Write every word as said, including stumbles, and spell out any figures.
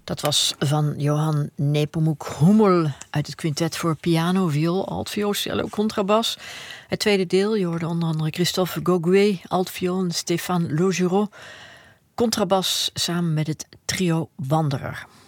Dat was van Johann Nepomuk Hummel uit het quintet voor piano, viool, altviool, cello, contrabas. Het tweede deel, je hoorde onder andere Christophe Gauguet, altviool en Stéphane Logerot, contrabas samen met het trio Wanderer.